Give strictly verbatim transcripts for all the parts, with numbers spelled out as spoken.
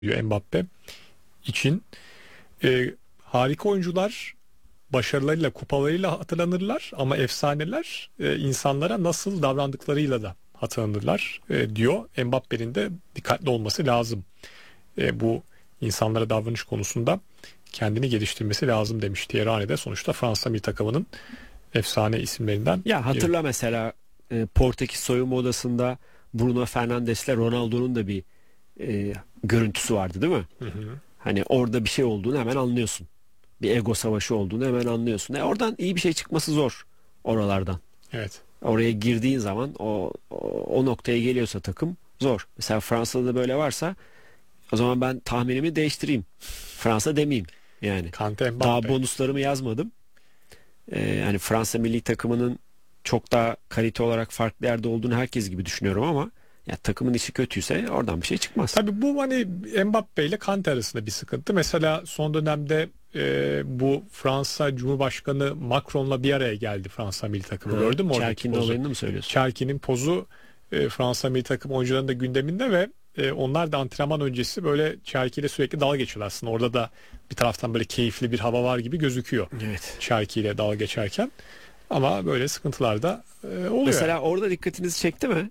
diyor Mbappe için. E, harika oyuncular başarılarıyla, kupalarıyla hatırlanırlar ama efsaneler e, insanlara nasıl davrandıklarıyla da hatırlanırlar e, diyor. Mbappe'nin de dikkatli olması lazım. E, bu insanlara davranış konusunda kendini geliştirmesi lazım demiş Thierry de, sonuçta Fransa milli takımının efsane isimlerinden Ya biri. hatırla mesela e, Portekiz soyunma odasında Bruno Fernandes'le Ronaldo'nun da bir e, görüntüsü vardı değil mi? Hı hı. Hani orada bir şey olduğunu hemen anlıyorsun. Bir ego savaşı olduğunu hemen anlıyorsun. E oradan iyi bir şey çıkması zor oralardan. Evet. Oraya girdiğin zaman o, o, o noktaya geliyorsa takım zor. Mesela Fransa'da da böyle varsa o zaman ben tahminimi değiştireyim. Fransa demeyeyim yani. Kante, Daha Mbappe. bonuslarımı yazmadım. Ee, yani Fransa milli takımının çok daha kalite olarak farklı yerde olduğunu herkes gibi düşünüyorum ama ya takımın işi kötüyse oradan bir şey çıkmaz. Tabii bu hani Mbappe ile Kante arasında bir sıkıntı. Mesela son dönemde e, bu Fransa Cumhurbaşkanı Macron'la bir araya geldi Fransa milli takımı. Ha, Gördün mü oradaki Çerkin'in pozu? olayını mı söylüyorsun? Çerki'nin pozu e, Fransa milli takım oyuncularının da gündeminde ve e, onlar da antrenman öncesi böyle Çerki ile sürekli dalga geçiyorlar aslında. Orada da bir taraftan böyle keyifli bir hava var gibi gözüküyor. Evet. Çerki ile dalga geçerken. Ama böyle sıkıntılar da e, oluyor. Mesela Yani. orada dikkatinizi çekti mi?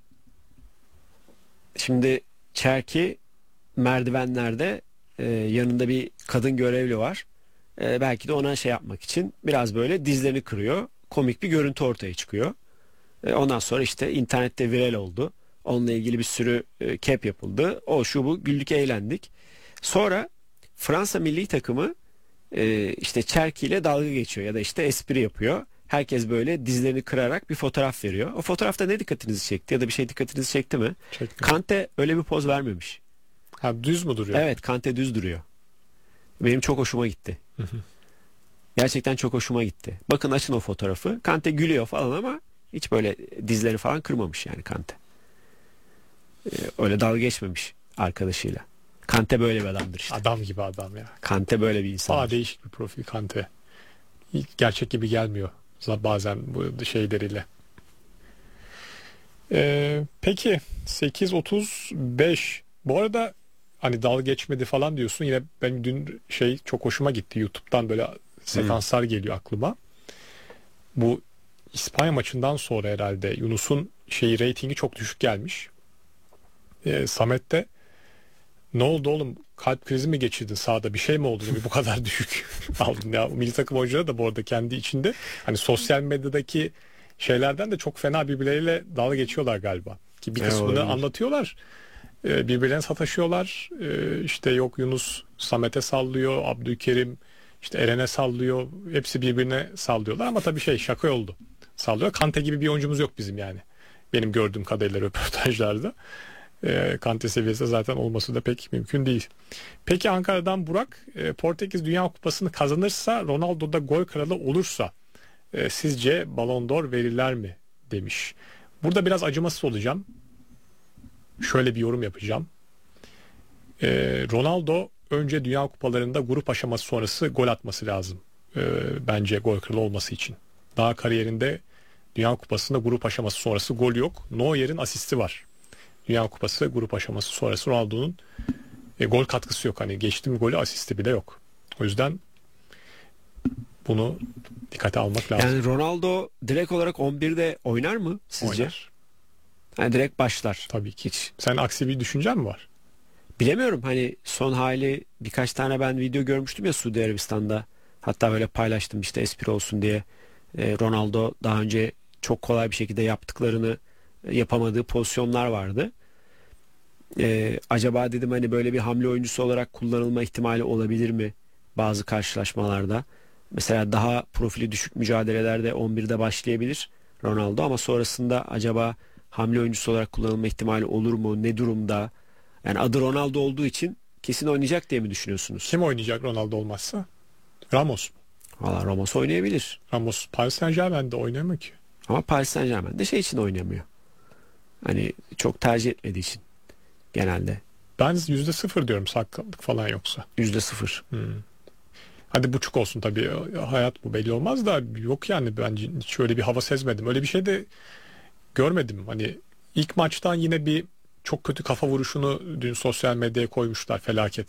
Şimdi Çerki merdivenlerde e, yanında bir kadın görevli var. E, belki de ona şey yapmak için biraz böyle dizlerini kırıyor. Komik bir görüntü ortaya çıkıyor. E, ondan sonra işte internette viral oldu. Onunla ilgili bir sürü e, cap yapıldı. O şu bu güldük eğlendik. Sonra Fransa milli takımı e, işte Çerki ile dalga geçiyor ya da işte espri yapıyor. Herkes böyle dizlerini kırarak bir fotoğraf veriyor. O fotoğrafta ne dikkatinizi çekti ya da bir şey dikkatinizi çekti mi? Çektim. Kante öyle bir poz vermemiş. Ha, düz mü duruyor? Evet, Kante düz duruyor. Benim çok hoşuma gitti. Hı hı. Gerçekten çok hoşuma gitti. Bakın açın o fotoğrafı. Kante gülüyor falan ama hiç böyle dizleri falan kırmamış yani Kante. Ee, öyle dalga geçmemiş arkadaşıyla. Kante böyle bir adamdır işte. Adam gibi adam ya. Kante böyle bir insan. Daha değişik bir profil Kante. Hiç gerçek gibi gelmiyor bazen bu şeyleriyle. Ee, peki sekiz otuz beş. Bu arada hani dalga geçmedi falan diyorsun. Yine ben dün şey çok hoşuma gitti. YouTube'dan böyle sekanslar geliyor aklıma. Bu İspanya maçından sonra herhalde Yunus'un şeyi reytingi çok düşük gelmiş. Ee, Samet de ne oldu oğlum, kalp krizi mi geçirdin sahada, bir şey mi oldu bu kadar düşük aldın ya. Milli takım oyuncuları da bu arada kendi içinde hani sosyal medyadaki şeylerden de çok fena birbirleriyle dalga geçiyorlar galiba. Ki bir E, kısmını olabilir. anlatıyorlar. Ee, birbirlerine sataşıyorlar. Ee, işte yok Yunus Samet'e sallıyor, Abdülkerim işte Eren'e sallıyor. Hepsi birbirine sallıyorlar ama tabii şey şaka oldu. Sallıyor. Kante gibi bir oyuncumuz yok bizim yani. Benim gördüğüm kadarıyla röportajlarda. E, Kante seviyesi zaten olması da pek mümkün değil. Peki Ankara'dan Burak, e, Portekiz Dünya Kupası'nı kazanırsa, Ronaldo da gol kralı olursa e, sizce Ballon d'Or verirler mi demiş. Burada biraz acımasız olacağım. Şöyle bir yorum yapacağım. E, Ronaldo önce Dünya Kupalarında grup aşaması sonrası gol atması lazım. E, bence gol kralı olması için. Daha kariyerinde Dünya Kupası'nda grup aşaması sonrası gol yok. Neuer'in asisti var. Dünya Kupası grup aşaması sonrası Ronaldo'nun e, gol katkısı yok. Hani geçti mi golü, asisti bile yok. O yüzden bunu dikkate almak lazım. Yani Ronaldo direkt olarak on birde oynar mı sizce? Oynar. Yani direkt başlar. Tabii ki. Hiç Sen aksi bir düşüncen mi var? bilemiyorum, hani son hali birkaç tane ben video görmüştüm ya Suudi Arabistan'da. Hatta böyle paylaştım işte espri olsun diye. Ee, Ronaldo daha önce çok kolay bir şekilde yaptıklarını e, yapamadığı pozisyonlar vardı. Ee, acaba dedim hani böyle bir hamle oyuncusu olarak kullanılma ihtimali olabilir mi bazı karşılaşmalarda? Mesela daha profili düşük mücadelelerde on birde başlayabilir Ronaldo ama sonrasında acaba hamle oyuncusu olarak kullanılma ihtimali olur mu? Ne durumda? Yani adı Ronaldo olduğu için kesin oynayacak diye mi düşünüyorsunuz? Kim oynayacak Ronaldo olmazsa? Ramos mu? Valla Ramos oynayabilir. Ramos Paris Saint-Germain'de oynamıyor ki. Ama Paris Saint-Germain'de şey için oynamıyor. Hani çok tercih etmediği için genelde. Ben yüzde sıfır diyorum, sakatlık falan yoksa. Yüzde sıfır. Hmm. Hadi buçuk olsun tabii, hayat bu belli olmaz da, yok yani bence hiç öyle bir hava sezmedim. Öyle bir şey de görmedim. Hani ilk maçtan yine bir çok kötü kafa vuruşunu dün sosyal medyaya koymuşlar, felaket.